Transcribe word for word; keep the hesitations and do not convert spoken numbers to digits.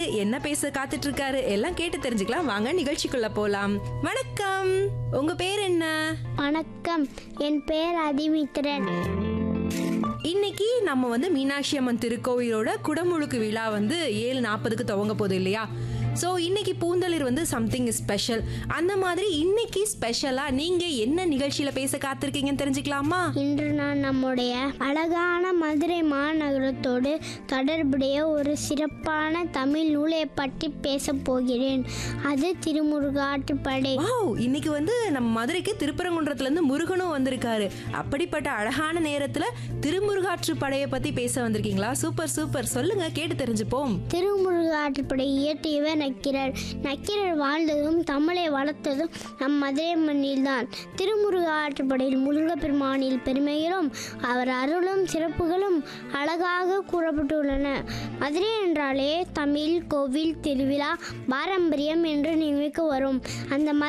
என்ன பேச காத்துட்டு இருக்காரு எல்லாம் கேட்டு தெரிஞ்சுக்கலாம். வாங்க நிகழ்ச்சிக்குள்ள போலாம். வணக்கம், உங்க பேர் என்ன? வணக்கம், என் பெயர் அதிமித்திரன். இன்னைக்கு நம்ம வந்து மீனாட்சி அம்மன் திருக்கோவிலோட குடமுழுக்கு விழா வந்து ஏழு நாற்பதுக்கு துவங்க போகுது இல்லையா? ஸோ இன்னைக்கு பூந்தளிர் வந்து சம்திங் ஸ்பெஷல். அந்த மாதிரி இன்னைக்கு ஸ்பெஷலா நீங்க என்ன நிகழ்ச்சியில பேச காத்திருக்கீங்கன்னு தெரிஞ்சுக்கலாமா? இன்று நான் நம்முடைய அழகான மதுரை மாநகரத்தோடு தொடர்புடைய ஒரு சிறப்பான தமிழ் நூலை பற்றி பேச போகிறேன். அது திருமுருகாற்றுப்படை. வாவ், இன்னைக்கு வந்து நம்ம மதுரைக்கு திருப்பரங்குன்றத்துல இருந்து முருகனும் வந்திருக்காரு. அப்படிப்பட்ட அழகான நேரத்துல திருமுருகாற்றுப்படையை பத்தி பேச வந்திருக்கீங்களா? சூப்பர் சூப்பர், சொல்லுங்க, கேட்டு தெரிஞ்சுப்போம். திருமுருகாற்றுப்படை இயற்றியவர் நக்கீரர். நக்கீரர் வாழ்ந்ததும் தமிழை வளர்த்ததும் நம் மதுரை மண்ணில் தான். திருமுருகாற்றுப்படையில் முருகப்பெருமானில் பெருமைகளும் அவர் அருளும் சிறப்புகளும் அழகாக கூறப்பட்டுள்ளன. மதுரை என்றாலே தமிழ், கோவில், திருவிழா, பாரம்பரியம் என்று நினைவுக்கு வரும். அந்த